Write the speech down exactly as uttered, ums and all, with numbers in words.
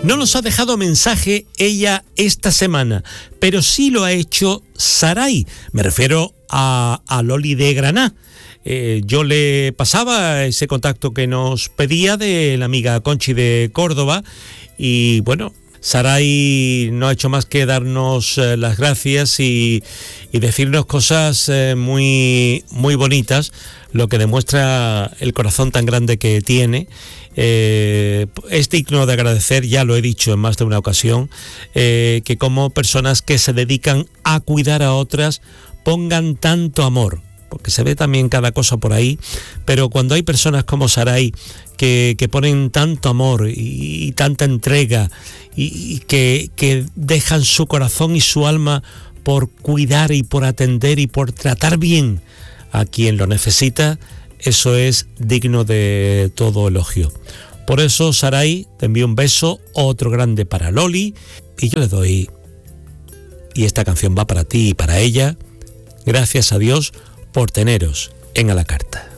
No nos ha dejado mensaje ella esta semana, pero sí lo ha hecho Saray. Me refiero a, a Loli de Granada. Eh, yo le pasaba ese contacto que nos pedía de la amiga Conchi de Córdoba y bueno, Saray no ha hecho más que darnos eh, las gracias y, y decirnos cosas eh, muy, muy bonitas, lo que demuestra el corazón tan grande que tiene. Eh, es digno de agradecer, ya lo he dicho en más de una ocasión, eh, que como personas que se dedican a cuidar a otras pongan tanto amor, porque se ve también cada cosa por ahí, pero cuando hay personas como Saray que, que ponen tanto amor y, y tanta entrega y, y que, que dejan su corazón y su alma por cuidar y por atender y por tratar bien a quien lo necesita, eso es digno de todo elogio. Por eso, Saray, te envío un beso, otro grande para Loli, y yo le doy, y esta canción va para ti y para ella, gracias a Dios por teneros en A la Carta.